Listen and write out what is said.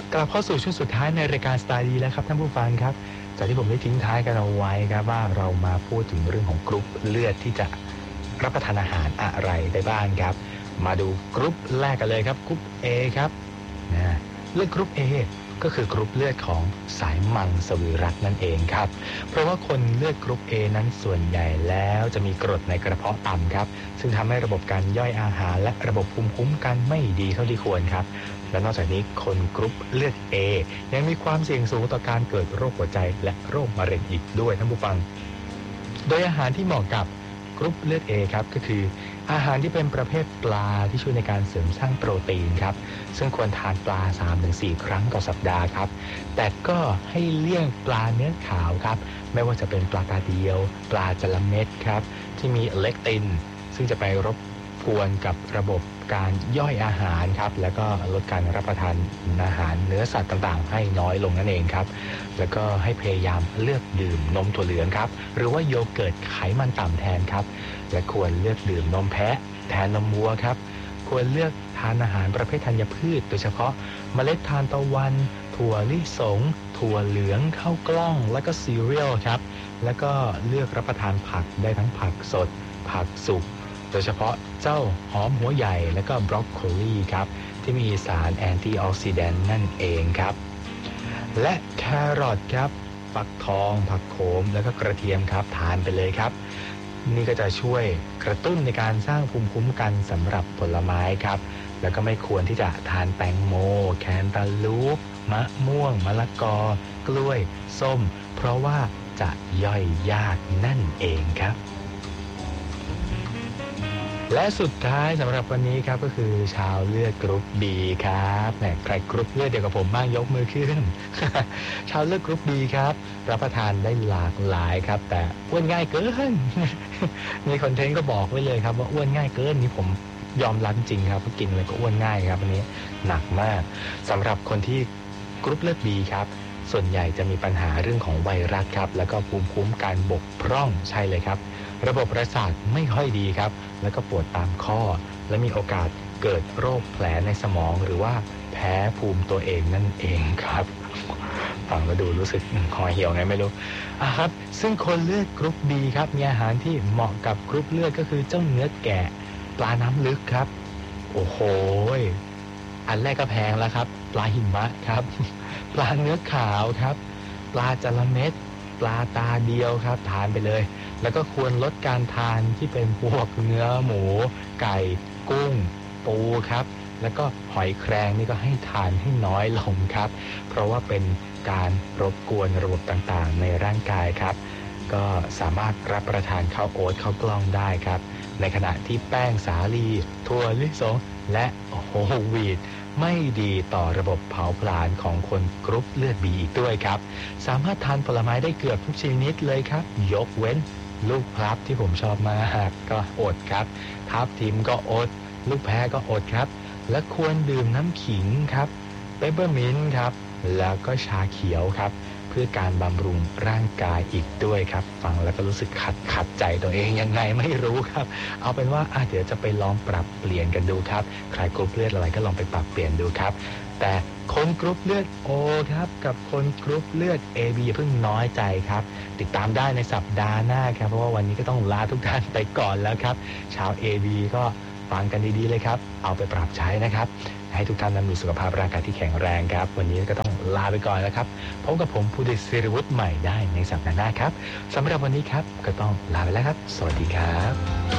กลับเข้าสู่ช่วงสุดท้ายในรายการสไตล์ดีแล้วครับท่านผู้ฟังครับจากที่ผมได้ทิ้งท้ายกันเอาไว้ครับว่าเรามาพูดถึงเรื่องของกรุ๊ปเลือดที่จะรับประทานอาหารอะไรได้บ้างครับมาดูกรุ๊ปแรกกันเลยครับกรุ๊ป A ครับเลือดกรุ๊ป A ก็คือกรุ๊ปเลือดของสายมังสวิรัตินั่นเองครับเพราะว่าคนเลือดกรุ๊ป A นั้นส่วนใหญ่แล้วจะมีกรดในกระเพาะต่ำครับซึ่งทำให้ระบบการย่อยอาหารและระบบภูมิคุ้มกันไม่ดีเท่าที่ควรครับและนอกจากนี้คนกรุ๊ปเลือด A ยังมีความเสี่ยงสูงต่อการเกิดโรคหัวใจและโรคมะเร็งอีกด้วยท่านผู้ฟังโดยอาหารที่เหมาะกับกรุ๊ปเลือด A ครับก็คืออาหารที่เป็นประเภทปลาที่ช่วยในการเสริมสร้างโปรตีนครับซึ่งควรทานปลา 3-4 ครั้งต่อสัปดาห์ครับแต่ก็ให้เลี่ยงปลาเนื้อขาวครับไม่ว่าจะเป็นปลาตาเดียวปลาจระเม็ดครับที่มีเลคตินซึ่งจะไปรบกวนกับระบบการย่อยอาหารครับแล้วก็ลดการรับประทานอาหารเนื้อสัตว์ต่างๆให้น้อยลงนั่นเองครับแล้วก็ให้พยายามเลือกดื่มนมถั่วเหลืองครับหรือว่าโยเกิร์ตไขมันต่ำแทนครับและควรเลือกดื่มนมแพะแทนนมวัวครับควรเลือกทานอาหารประเภทธัญพืชโดยเฉพาะเมล็ดทานตะวันถั่วลิสงถั่วเหลืองข้าวกล้องและก็ซีเรียลครับแล้วก็เลือกรับประทานผักได้ทั้งผักสดผักสุกโดยเฉพาะเจ้าหอมหัวใหญ่และก็บรอกโคลีครับที่มีสารแอนตี้ออกซิแดนต์นั่นเองครับและแครอทครับฟักทองผักโขมแล้วก็กระเทียมครับทานไปเลยครับนี่ก็จะช่วยกระตุ้นในการสร้างภูมิคุ้มกันสำหรับผลไม้ครับแล้วก็ไม่ควรที่จะทานแตงโมแคนตาลูปมะม่วงมะละกอกล้วยส้มเพราะว่าจะย่อยยากนั่นเองครับและสุดท้ายสำหรับวันนี้ครับก็คือชาวเลือดกรุ๊ป B ครับแหมใครกรุ๊ปเลือดเดียวกับผมบ้างยกมือขึ้น ชาวเลือดกรุ๊ป B ครับรับประทานได้หลากหลายครับแต่อ้วนง่ายเกิน มีคอนเทนต์ก็บอกไว้เลยครับว่าอ้วนง่ายเกินนี่ผมยอมรับจริงครับเพราะกินอะไรก็อ้วนง่ายครับอันนี้หนักมากสำหรับคนที่กรุ๊ปเลือด B ครับส่วนใหญ่จะมีปัญหาเรื่องของไวรัสครับแล้วก็ภูมิคุ้มกันบกพร่องใช่เลยครับระบบประสาทไม่ค่อยดีครับแล้วก็ปวดตามข้อและมีโอกาสเกิดโรคแผลในสมองหรือว่าแพ้ภูมิตัวเองนั่นเองครับฟังแล้วดูรู้สึกคอเหี่ยวไงไม่รู้ครับซึ่งคนเลือดกรุ๊ป B ครับมีอาหารที่เหมาะกับกรุ๊ปเลือดก็คือเจ้าเนื้อแกะปลาน้ำลึกครับโอ้โหอันแรกก็แพงแล้วครับปลาหิมะครับปลาเนื้อขาวครับปลาจระเม็ดปลาตาเดียวครับทานไปเลยแล้วก็ควรลดการทานที่เป็นพวกเนื้อหมูไก่กุ้งปูครับแล้วก็หอยแครงนี่ก็ให้ทานให้น้อยลงครับเพราะว่าเป็นการรบกวนระบบต่างๆในร่างกายครับก็สามารถรับประทานข้าวโอ๊ตข้าวกล้องได้ครับในขณะที่แป้งสาลีถั่วลิสงและโฮลวีตไม่ดีต่อระบบเผาผลาญของคนกรุ๊ปเลือด B อีกด้วยครับสามารถทานผลไม้ได้เกือบทุกชนิดเลยครับยกเว้นลูกพลับที่ผมชอบมากก็อดครับทับทิมก็อดลูกแพรก็อดครับและควรดื่มน้ำขิงครับเปปเปอร์มินต์ครับแล้วก็ชาเขียวครับเพื่อการบำรุงร่างกายอีกด้วยครับฟังแล้วก็รู้สึกขัดใจตัวเองยังไงไม่รู้ครับเอาเป็นว่าเดี๋ยวจะไปลองปรับเปลี่ยนกันดูครับใครกรุ๊ปเลือดอะไรก็ลองไปปรับเปลี่ยนดูครับแต่คนกรุ๊ปเลือด O ครับกับคนกรุ๊ปเลือด AB อย่าเพิ่งน้อยใจครับติดตามได้ในสัปดาห์หน้าครับเพราะว่าวันนี้ก็ต้องลาทุกท่านไปก่อนแล้วครับชาว AB ก็ฟังกันดีๆเลยครับเอาไปปรับใช้นะครับให้ทุกท่านนั้นมีสุขภาพร่างกายที่แข็งแรงครับวันนี้ก็ต้องลาไปก่อนแล้วครับพบกับผมภูดิษฐ์ศิริวุฒิใหม่ได้ในสัปดาห์หน้าครับสำหรับวันนี้ครับก็ต้องลาไปแล้วครับสวัสดีครับ